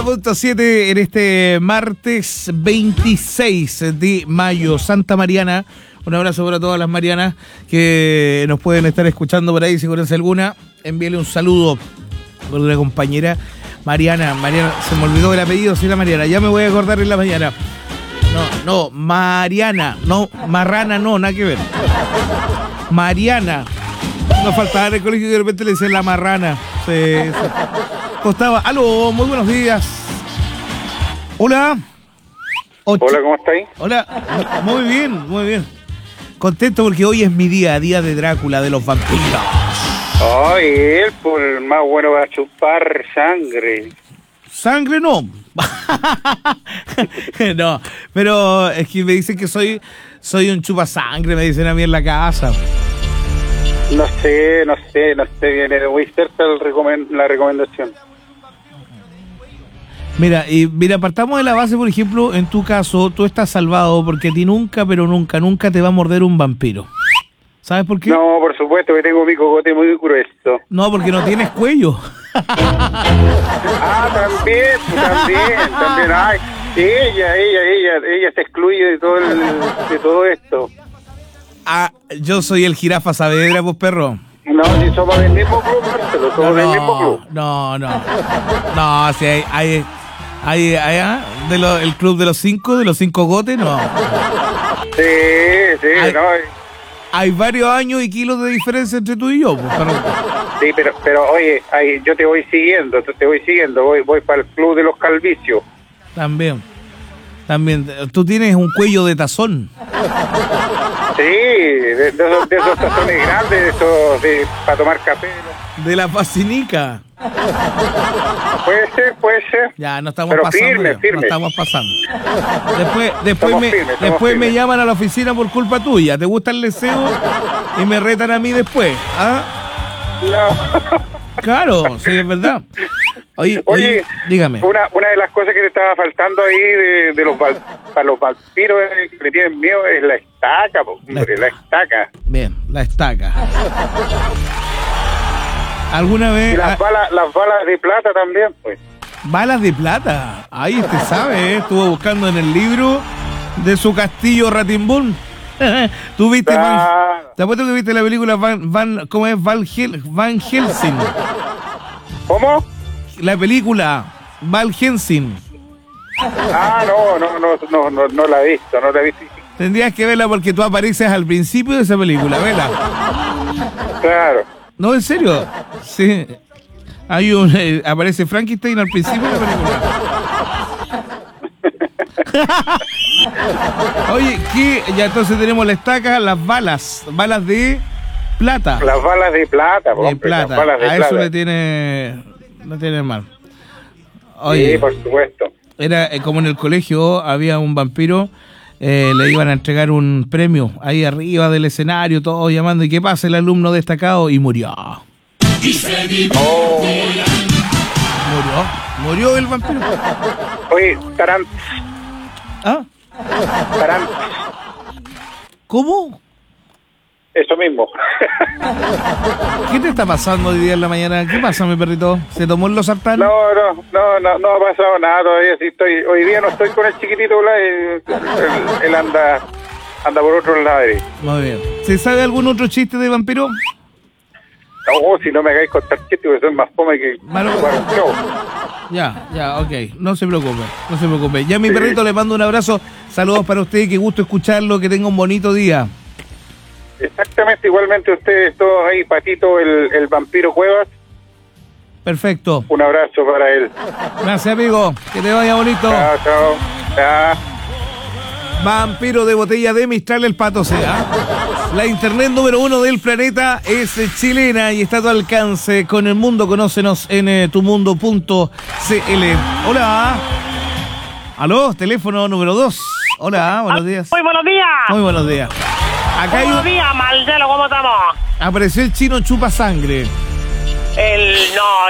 90.7 en este martes 26 de mayo. Santa Mariana. Un abrazo para todas las Marianas que nos pueden estar escuchando por ahí, si conoce alguna. Envíele un saludo por una compañera. Mariana, se me olvidó el apellido, sí, la Mariana. Ya me voy a acordar en la mañana. No, Mariana. No, Marrana no, nada que ver. Mariana. No faltaba en el colegio y de repente le dicen la marrana. Sí. Costaba. Aló, muy buenos días. Hola. Hola, ¿cómo estáis? Hola, muy bien. Contento porque hoy es mi día de Drácula, de los vampiros. Ay, él, por el más bueno va a chupar sangre. ¿Sangre no? No, pero es que me dicen que soy un chupasangre, me dicen a mí en la casa. No sé, viene muy cerca la recomendación. Mira, partamos de la base, por ejemplo, en tu caso, tú estás salvado porque a ti nunca te va a morder un vampiro. ¿Sabes por qué? No, por supuesto que tengo mi cogote muy grueso. No, porque no tienes cuello. También. Ay, ella se excluye de todo esto. Yo soy el Jirafa Saavedra, pues, perro. No, si somos del mismo club, Marcelo, somos del mismo club. No, si hay el club de los cinco gotes, no. Sí, Hay varios años y kilos de diferencia entre tú y yo, pues, perro. Sí, pero oye, yo te voy siguiendo, voy para el club de los calvicios. También, tú tienes un cuello de tazón. Sí, de esos tazones grandes, para tomar café, ¿no? De la fascinica. Puede ser. Ya, no estamos pero pasando. Firme. No estamos pasando. Después me llaman a la oficina por culpa tuya. ¿Te gusta el deseo? Y me retan a mí después. ¿Ah? No. Claro, sí, es verdad. Oye, dígame. Una de las cosas que te estaba faltando ahí para los vampiros que le tienen miedo es la estaca, la estaca. Bien, la estaca. ¿Alguna vez? Y las balas de plata también, pues. ¿Balas de plata? Ahí usted sabe, estuvo buscando en el libro de su castillo Ratimbun. ¿Tú viste? Te apuesto que viste la película ¿cómo es? Van Helsing. ¿Cómo? La película Van Helsing. No la he visto, Tendrías que verla porque tú apareces al principio de esa película, vela. Claro. No, en serio. Sí. Aparece Frankenstein al principio de la película. Oye, ya entonces tenemos la estaca, las balas de plata. Las balas de plata, Las balas de plata. Eso le tiene mal. Oye, sí, por supuesto. Era como en el colegio había un vampiro, le iban a entregar un premio ahí arriba del escenario, todos llamando, ¿y qué pasa? El alumno destacado, y murió. Murió el vampiro. Oye, Tarán. ¿Ah? Tarán. ¿Cómo? Eso mismo. ¿Qué te está pasando hoy día en la mañana? ¿Qué pasa, mi perrito? ¿Se tomó el losartán? No ha pasado nada todavía. Hoy día no estoy con el chiquitito, él anda por otro lado. Muy bien. ¿Se sabe algún otro chiste de vampiro? No, si no me hagáis contar chistes, porque soy más fome que malo. Ya, ok. No se preocupe. Ya mi perrito le mando un abrazo. Saludos para usted, qué gusto escucharlo, que tenga un bonito día. Exactamente, igualmente ustedes todos ahí, Patito, el vampiro Cuevas. Perfecto. Un abrazo para él. Gracias, amigo. Que te vaya bonito. Chao. Vampiro de botella de Mistral, el Pato Sea. La internet número 1 del planeta es chilena y está a tu alcance. Con el mundo, conócenos en tumundo.cl. Hola. Aló, teléfono número 2. Hola, buenos días. Muy buenos días. Muy buenos días. Acá buenos días, Marcelo, ¿cómo estamos? Apareció el chino chupa sangre. No,